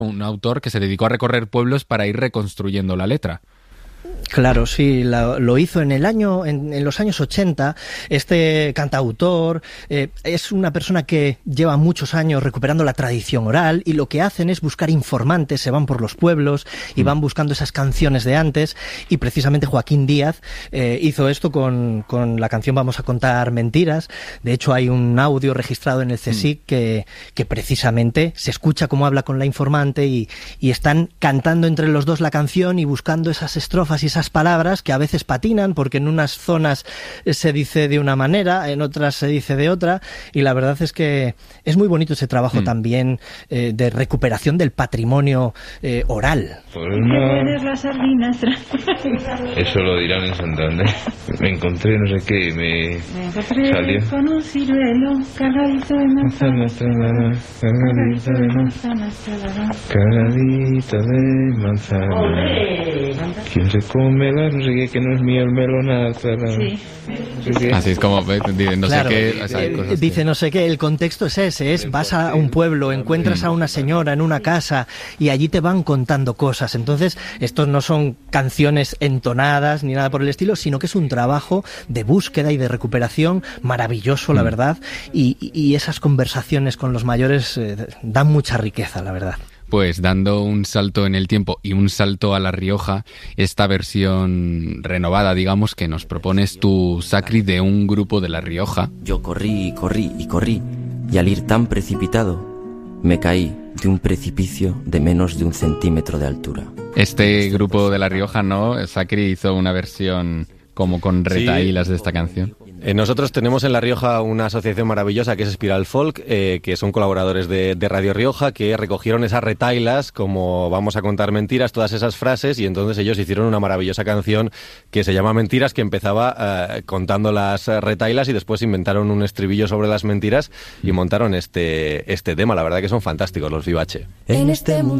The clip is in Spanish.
un autor que se dedicó a recorrer pueblos para ir reconstruyendo la letra. Claro, sí, lo hizo en los años 80. Este cantautor es una persona que lleva muchos años recuperando la tradición oral, y lo que hacen es buscar informantes, se van por los pueblos y van buscando esas canciones de antes, y precisamente Joaquín Díaz hizo esto con la canción Vamos a contar mentiras. De hecho, hay un audio registrado en el CSIC que precisamente se escucha cómo habla con la informante, y están cantando entre los dos la canción y buscando esas estrofas y esas palabras que a veces patinan, porque en unas zonas se dice de una manera, en otras se dice de otra, y la verdad es que es muy bonito ese trabajo también de recuperación del patrimonio oral. Eso lo dirán en Santander. Me encontré no sé qué, me salió con un ciruelo cargadito de manzanas, cargadito de manzanas, cargadito de manzanas. ¿Quién se come la no sé qué, que no es mío el melonazo? Sí. Así es como no Claro, sé qué. O sea, dice no sé qué, el contexto es ese, vas a un pueblo, encuentras a una señora en una casa y allí te van contando cosas. Entonces, estos no son canciones entonadas ni nada por el estilo, sino que es un trabajo de búsqueda y de recuperación maravilloso, la verdad, y esas conversaciones con los mayores dan mucha riqueza, la verdad. Pues dando un salto en el tiempo y un salto a La Rioja, esta versión renovada, digamos, que nos propones tú, Sacri, de un grupo de La Rioja. Yo corrí y corrí y corrí, y al ir tan precipitado, me caí de un precipicio de menos de 1 centímetro de altura. Este grupo de La Rioja, ¿no? Sacri hizo una versión como con retahílas de esta canción. Nosotros tenemos en La Rioja una asociación maravillosa que es Espiral Folk, que son colaboradores de Radio Rioja, que recogieron esas retailas, como Vamos a contar mentiras, todas esas frases, y entonces ellos hicieron una maravillosa canción que se llama Mentiras, que empezaba contando las retailas, y después inventaron un estribillo sobre las mentiras y montaron este tema. La verdad que son fantásticos los Vivace. En este mundo